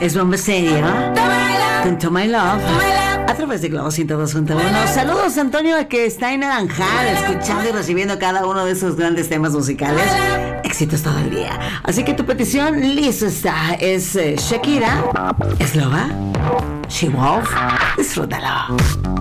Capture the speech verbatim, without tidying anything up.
Es Bomba Estéreo con To My Love a través de Globo ciento dos punto uno. Saludos, Antonio, que está en Naranjal escuchando y recibiendo cada uno de esos grandes temas musicales. Éxitos todo el día. Así que tu petición lista está. Es eh, Shakira, es Loba, She Wolf. Disfrútalo.